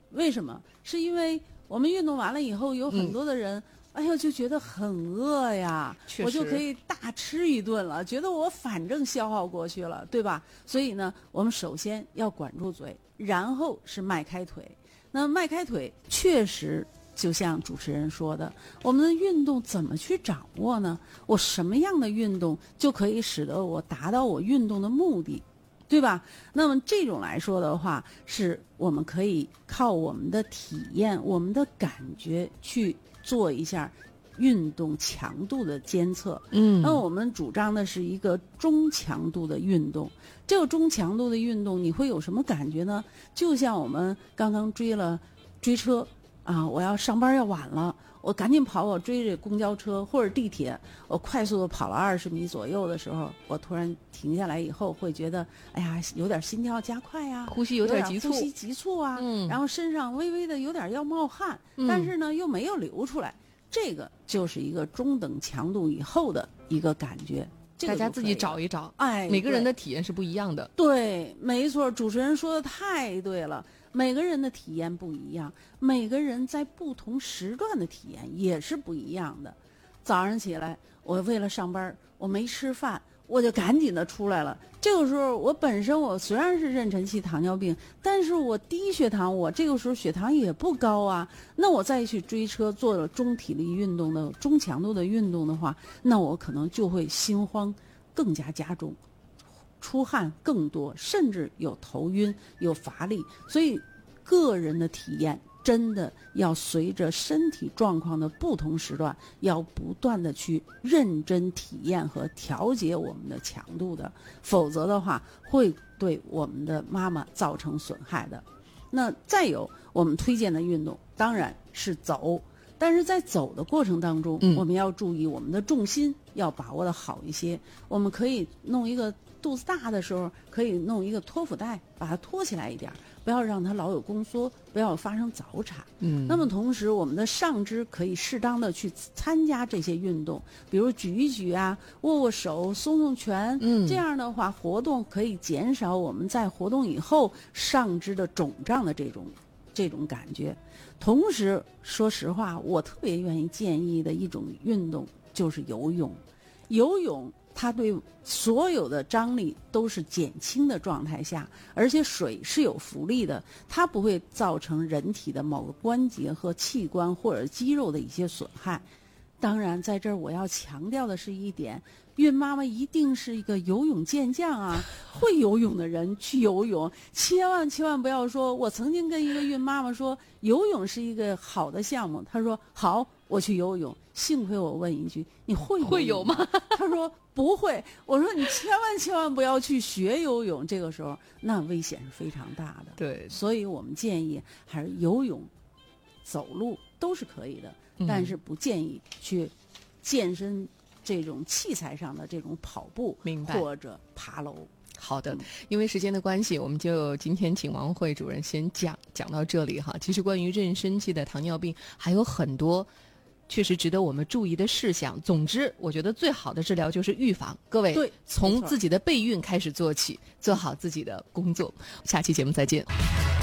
为什么？是因为我们运动完了以后，有很多的人，哎呦就觉得很饿呀，我就可以大吃一顿了，觉得我反正消耗过去了，对吧？所以呢，我们首先要管住嘴，然后是迈开腿。那迈开腿确实就像主持人说的，我们的运动怎么去掌握呢？我什么样的运动就可以使得我达到我运动的目的，对吧？那么这种来说的话，是我们可以靠我们的体验、我们的感觉去做一下运动强度的监测。那我们主张的是一个中强度的运动。这个中强度的运动，你会有什么感觉呢？就像我们刚刚追车啊，我要上班要晚了，我赶紧跑，我追着公交车或者地铁，我快速的跑了20米左右的时候，我突然停下来以后，会觉得哎呀，有点心跳加快呀， 呼吸有点急促， 呼吸急促啊，然后身上微微的有点要冒汗，但是呢又没有流出来，这个就是一个中等强度以后的一个感觉。 大家自己找一找， 哎， 每个人的体验是不一样的。 对，没错，主持人说的太对了。每个人的体验不一样，每个人在不同时段的体验也是不一样的。早上起来，我为了上班，我没吃饭，我就赶紧的出来了。这个时候，我本身我虽然是妊娠期糖尿病，但是我低血糖，我这个时候血糖也不高啊。那我再去追车，做了中体力运动的中强度的运动的话，那我可能就会心慌更加加重，出汗更多，甚至有头晕、有乏力。所以，个人的体验真的要随着身体状况的不同时段，要不断的去认真体验和调节我们的强度的，否则的话会对我们的妈妈造成损害的。那再有我们推荐的运动，当然是走。但是在走的过程当中，我们要注意我们的重心要把握的好一些。我们可以弄一个肚子大的时候，可以弄一个托腹带，把它托起来一点，不要让它老有宫缩，不要发生早产。那么同时，我们的上肢可以适当的去参加这些运动，比如举一举啊，握握手，松松拳。这样的话，活动可以减少我们在活动以后上肢的肿胀的这种感觉。同时，说实话，我特别愿意建议的一种运动就是游泳。游泳它对所有的张力都是减轻的状态下，而且水是有浮力的，它不会造成人体的某个关节和器官或者肌肉的一些损害。当然，在这儿我要强调的是一点，孕妈妈一定是一个游泳健将啊，会游泳的人去游泳，千万不要说，我曾经跟一个孕妈妈说，游泳是一个好的项目，她说好，我去游泳。幸亏我问一句，你会游吗？她说不会。我说你千万不要去学游泳，这个时候那危险是非常大的。 对， 所以我们建议还是游泳、走路都是可以的。但是不建议去健身这种器材上的这种跑步或者爬楼。 好的，因为时间的关系，我们就今天请王慧主任先讲到这里哈。其实关于妊娠期的糖尿病还有很多确实值得我们注意的事项。总之，我觉得最好的治疗就是预防。各位， 对， 从自己的备孕开始做起，做好自己的工作。下期节目再见。